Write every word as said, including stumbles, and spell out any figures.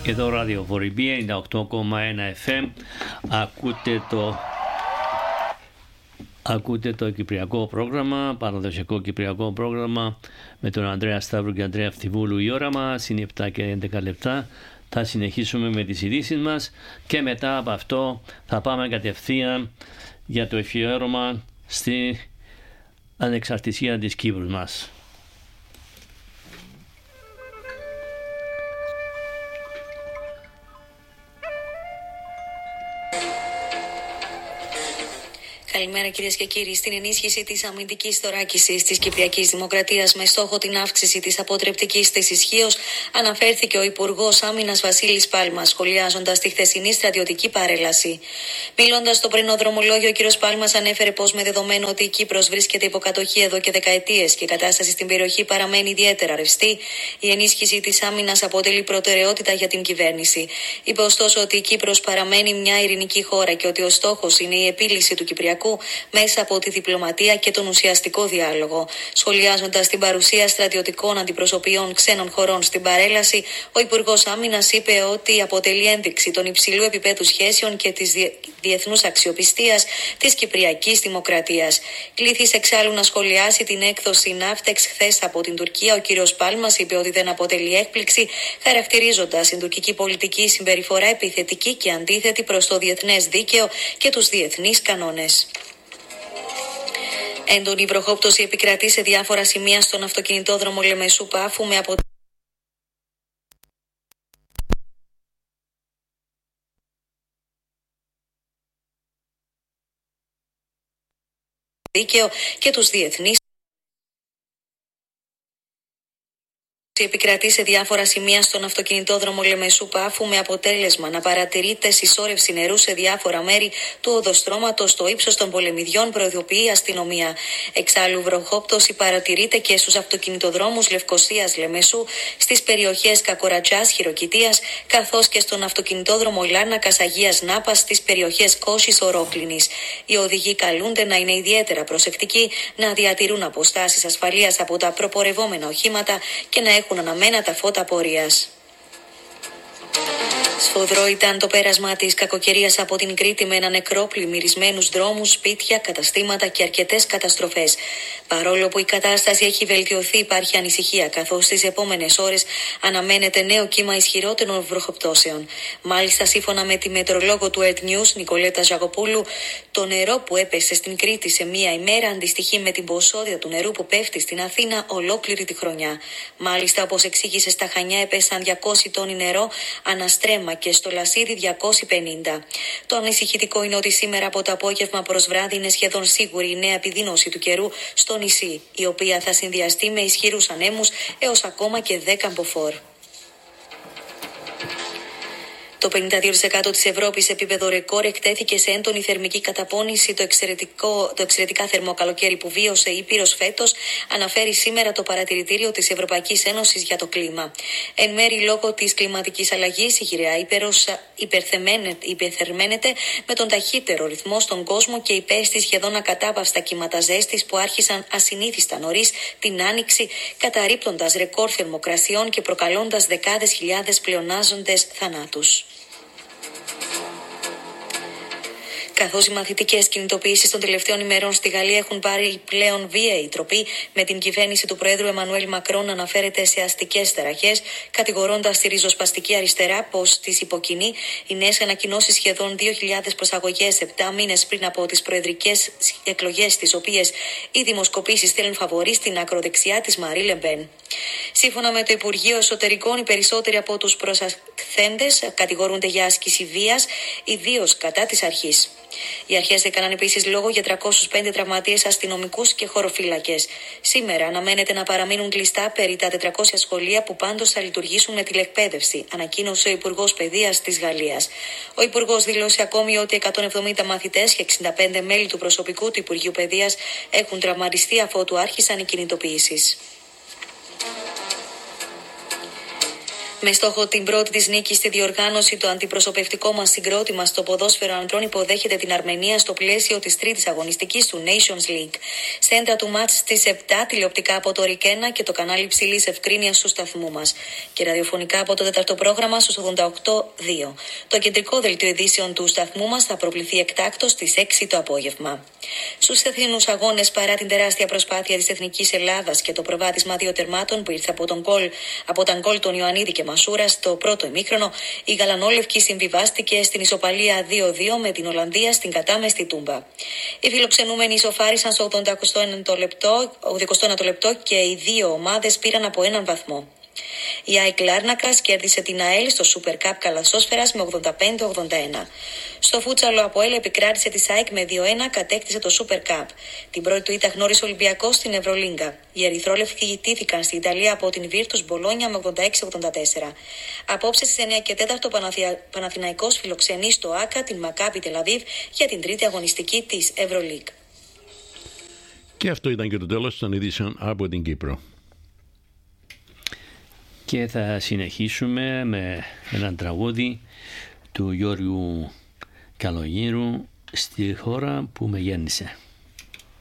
Εδώ ραδιοφορία ενενήντα οκτώ κόμμα ένα εφ εμ. Ακούτε το, ακούτε το κυπριακό πρόγραμμα, παραδοσιακό κυπριακό πρόγραμμα με τον Ανδρέα Σταύρου και Ανδρέα Φτιβούλου. Η ώρα μας είναι επτά και έντεκα λεπτά. Θα συνεχίσουμε με τις ειδήσεις μας και μετά από αυτό θα πάμε κατευθείαν για το αφιέρωμα στην ανεξαρτησία της Κύπρου μας. Καλημέρα κυρίες και κύριοι. Στην ενίσχυση της αμυντικής θωράκισης της Κυπριακής Δημοκρατίας με στόχο την αύξηση της αποτρεπτικής της ισχύως, αναφέρθηκε ο Υπουργός Άμυνας Βασίλης Πάλμας, σχολιάζοντας τη χθεσινή στρατιωτική παρέλαση. Μιλώντας στο πρωινό δρομολόγιο, ο κ. Πάλμας ανέφερε πως με δεδομένο ότι η Κύπρος βρίσκεται υποκατοχή εδώ και δεκαετίες και η κατάσταση στην περιοχή παραμένει ιδιαίτερα ρευστή, η ενίσχυση της άμυνας αποτελεί προτεραιότητα για την κυβέρνηση. Είπε ωστόσο ότι η Κύπρος παραμένει μια ειρηνική χώρα και ότι ο στόχος είναι η επίλυση του Κυπριακού μέσα από τη διπλωματία και τον ουσιαστικό διάλογο. Σχολιάζοντας την παρουσία στρατιωτικών αντιπροσωπιών ξένων χωρών στην παρέλαση, ο Υπουργός Άμυνας είπε ότι αποτελεί ένδειξη των υψηλού επίπεδου σχέσεων και της διεθνούς αξιοπιστίας της Κυπριακής Δημοκρατίας. Κλήθης εξάλλου να σχολιάσει την έκδοση Ναύτεξ χθες από την Τουρκία. Ο κ. Πάλμας είπε ότι δεν αποτελεί έκπληξη, χαρακτηρίζοντας την τουρκική πολιτική συμπεριφορά επιθετική και αντίθετη προς το διεθνές δίκαιο και τους διεθνείς κανόνες. Έντονη βροχόπτωση επικρατεί σε διάφορα σημεία στον αυτοκινητόδρομο Λεμεσού Πάφου με αποτέλεσμα δίκαιο και τους διεθνείς επικρατεί σε διάφορα σημεία στον αυτοκινητόδρομο Λεμεσού Πάφου με αποτέλεσμα να παρατηρείται συσσόρευση νερού σε διάφορα μέρη του οδοστρώματος στο ύψος των Πολεμιδιών, προειδοποιεί η αστυνομία. Εξάλλου, βροχόπτωση παρατηρείται και στους αυτοκινητοδρόμους Λευκωσίας Λεμεσού, στις περιοχές Κακορατζάς, Χειροκητίας, καθώς και στον αυτοκινητόδρομο Λάρνακας Αγίας Νάπας στις περιοχές Κώσης Ορόκλινης. Οι οδηγοί καλούνται να είναι ιδιαίτερα προσεκτικοί, να διατηρούν αποστάσεις ασφαλείας από τα προπορευόμενα οχήματα και να έχουν αναμένα τα φώτα πορείας. Σφοδρό ήταν το πέρασμα της κακοκαιρίας από την Κρήτη με ένα νεκρό, πλημμυρισμένους δρόμους, σπίτια, καταστήματα και αρκετές καταστροφές. Παρόλο που η κατάσταση έχει βελτιωθεί, υπάρχει ανησυχία, καθώς στις επόμενες ώρες αναμένεται νέο κύμα ισχυρότερων βροχοπτώσεων. Μάλιστα, σύμφωνα με τη μετρολόγο του Earth News, Νικολέτα Ζαγοπούλου, το νερό που έπεσε στην Κρήτη σε μία ημέρα αντιστοιχεί με την ποσότητα του νερού που πέφτει στην Αθήνα ολόκληρη τη χρονιά. Μάλιστα, όπως εξήγησε, στα Χανιά έπεσαν διακόσιοι τόνοι νερό αναστρέμα και στο Λασίδι διακόσιοι πενήντα. Το ανησυχητικό είναι ότι σήμερα από το απόγευμα προς βράδυ είναι σχεδόν σίγουρη η νέα επιδείνωση του καιρού στο νησί, η οποία θα συνδυαστεί με ισχυρούς ανέμους έως ακόμα και δέκα μποφόρ. Το πενήντα δύο τοις εκατό της Ευρώπης σε επίπεδο ρεκόρ εκτέθηκε σε έντονη θερμική καταπώνηση το, εξαιρετικό, το εξαιρετικά θερμό καλοκαίρι που βίωσε η Ήπειρος φέτος, αναφέρει σήμερα το παρατηρητήριο της Ευρωπαϊκής Ένωσης για το κλίμα. Εν μέρει λόγω της κλιματικής αλλαγής, η γυραιά Ήπειρος υπερθερμαίνεται με τον ταχύτερο ρυθμό στον κόσμο και υπέστη σχεδόν ακατάπαυστα κύματα ζέστης που άρχισαν ασυνήθιστα νωρίς την Άνοιξη, καταρρίπτοντας ρεκόρ θερμοκρασιών και προκαλώντας δεκάδες χιλιάδες πλεονάζοντες θανάτους. Καθώς οι μαθητικές κινητοποιήσεις των τελευταίων ημερών στη Γαλλία έχουν πάρει πλέον βίαιη τροπή, με την κυβέρνηση του Προέδρου Εμμανουέλ Μακρόν να αναφέρεται σε αστικές ταραχές, κατηγορώντας τη ριζοσπαστική αριστερά πως τις υποκινεί, οι νέες ανακοινώσεις σχεδόν δύο χιλιάδες προσαγωγές επτά μήνες πριν από τις προεδρικές εκλογές, τις οποίες οι δημοσκοπήσεις στέλνουν φαβορί στην ακροδεξιά της Μαρί Λεμπέν. Σύμφωνα με το Υπουργείο Εσωτερικών, οι περισσότεροι από τους προσαχθέντες κατηγορούνται για άσκηση βίας, ιδίως κατά της αρχής. Οι αρχές έκαναν επίσης λόγο για τριακόσιους πέντε τραυματίες αστυνομικούς και χωροφύλακες. Σήμερα αναμένεται να παραμείνουν κλειστά περί τα τετρακόσια σχολεία που πάντως θα λειτουργήσουν με τηλεκπαίδευση, ανακοίνωσε ο Υπουργός Παιδείας της Γαλλίας. Ο Υπουργός δήλωσε ακόμη ότι εκατόν εβδομήντα μαθητές και εξήντα πέντε μέλη του προσωπικού του Υπουργείου Παιδείας έχουν τραυματιστεί αφότου άρχισαν οι κινητοποιήσεις. Με στόχο την πρώτη της νίκη στη διοργάνωση, το αντιπροσωπευτικό μας συγκρότημα στο ποδόσφαιρο ανδρών υποδέχεται την Αρμενία στο πλαίσιο της τρίτης αγωνιστικής του Nations League. Σέντρα του μάτς στις επτά, τηλεοπτικά από το Ρικένα και το κανάλι υψηλής ευκρίνειας του σταθμού μας. Και ραδιοφωνικά από το τέταρτο πρόγραμμα στους ογδόντα οκτώ δύο. Το κεντρικό δελτίο ειδήσεων του σταθμού μας θα προβληθεί εκτάκτως στις έξι το απόγευμα. Στους εθνικούς αγώνες, παρά την τεράστια προσπάθεια της Εθνικής Ελλάδας και το προβάδισμα δύο τερμάτων που ήρθε από τον γκολ από τα γκολ των Ιωαννίδη και Μασούρα στο πρώτο ημίχρονο, η γαλανόλευκη συμβιβάστηκε στην ισοπαλία δύο δύο με την Ολλανδία στην κατάμεστη Τούμπα. Οι φιλοξενούμενοι ισοφάρισαν στο ογδοηκοστό ένατο λεπτό και οι δύο ομάδες πήραν από έναν βαθμό. Η ΑΕΚ Λάρνακας κέρδισε την ΑΕΛ στο Super Cup Καλαθόσφαιρας με ογδόντα πέντε ογδόντα ένα. Στο φούτσαλο ΑΠΟΕΛ επικράτησε τη ΑΕΚ με δύο ένα, κατέκτησε το Super Cup. Την πρώτη του ήττα γνώρισε ο Ολυμπιακός στην Ευρωλίγκα. Οι ερυθρόλευκοι ιτήθηκαν στην Ιταλία από την Virtus Μπολόνια με ογδόντα έξι ογδόντα τέσσερα. Απόψε στις εννιά και τέσσερα Παναθια... Παναθηναϊκός φιλοξενεί στο ΆΚΑ την Μακάμπι Τελαβίβ για την τρίτη αγωνιστική της Ευρωλίγκα. Και αυτό ήταν και το τέλος των ειδήσεων από την Κύπρο. Και θα συνεχίσουμε με έναν τραγούδι του Γιώργου Καλογύρου, «Στη χώρα που με γέννησε».